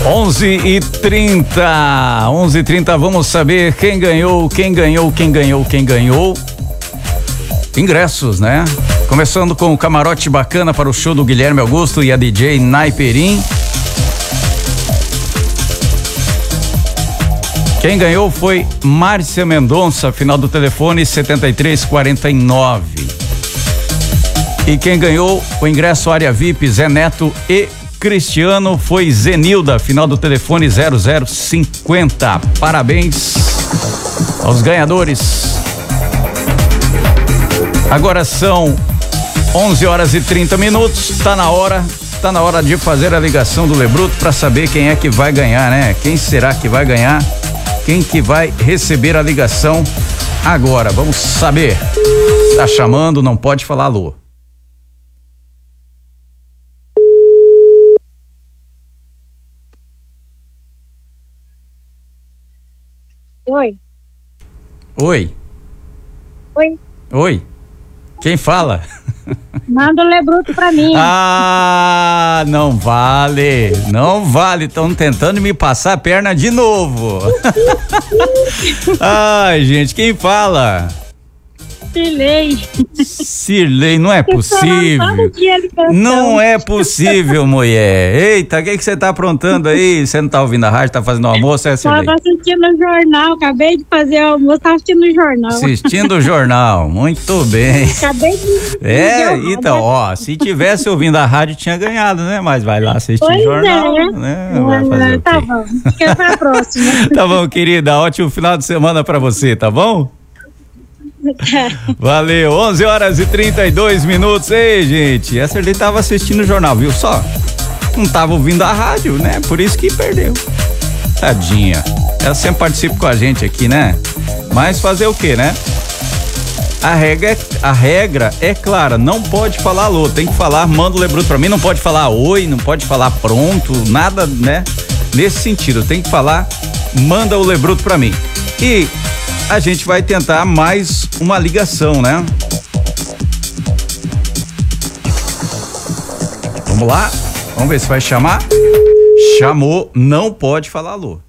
11h30, vamos saber quem ganhou. Ingressos, né? Começando com o camarote bacana para o show do Guilherme Augusto e a DJ Naiperim. Quem ganhou foi Márcia Mendonça, final do telefone 7349. E quem ganhou o ingresso área VIP, Zé Neto e Cristiano, foi Zenilda, final do telefone 0050. Parabéns aos ganhadores. Agora são 11h30. Tá na hora de fazer a ligação do Lebruto para saber quem é que vai ganhar, né? Quem será que vai ganhar? Quem que vai receber a ligação agora? Vamos saber. Tá chamando, não pode falar alô. Oi. Oi. Oi. Oi. Quem fala? Manda o Lebruto pra mim. Ah, não vale. Estão tentando me passar a perna de novo. Ai, gente, quem fala? Cirlei, não é possível. Não é possível, mulher. Eita, o que você tá aprontando aí? Você não tá ouvindo a rádio, tá fazendo almoço, Cirlei? Tava assistindo o jornal, acabei de fazer o almoço, tava assistindo o jornal. Assistindo o jornal, muito bem. Acabei de... Então, ó, se tivesse ouvindo a rádio, tinha ganhado, né? Mas vai lá assistir o jornal, né? Vai fazer tá bom, fica pra próxima. Tá bom, querida, ótimo final de semana pra você, tá bom? Valeu, 11h32. Ei, gente, essa ali tava assistindo o jornal, viu só? Não tava ouvindo a rádio, né? Por isso que perdeu. Tadinha. Ela sempre participa com a gente aqui, né? Mas fazer o quê, né? A regra é clara, não pode falar alô, tem que falar, manda o Lebruto pra mim, não pode falar oi, não pode falar pronto, nada, né? Nesse sentido, tem que falar, manda o Lebruto pra mim. E a gente vai tentar mais uma ligação, né? Vamos lá? Vamos ver se vai chamar. Chamou, não pode falar alô.